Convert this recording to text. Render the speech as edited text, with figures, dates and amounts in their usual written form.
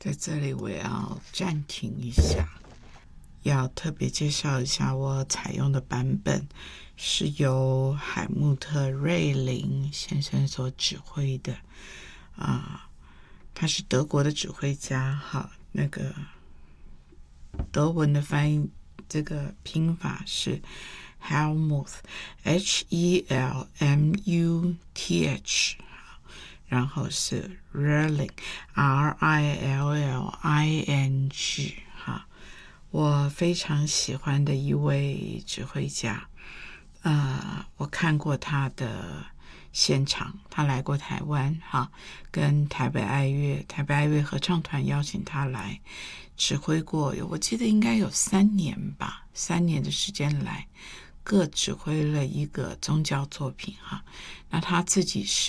在这里我要暂停一下，要特别介绍一下我采用的版本是由海木特·瑞林先生所指挥的他是德国的指挥家，那个德文的翻译这个拼法是 Helmuth Helmuth，然后是 Rilling Rilling。我非常喜欢的一位指挥家，我看过他的现场，他来过台湾，跟台北爱乐合唱团邀请他来指挥过，我记得应该有3年吧，3年的时间来，各指挥了一个宗教作品那他自己是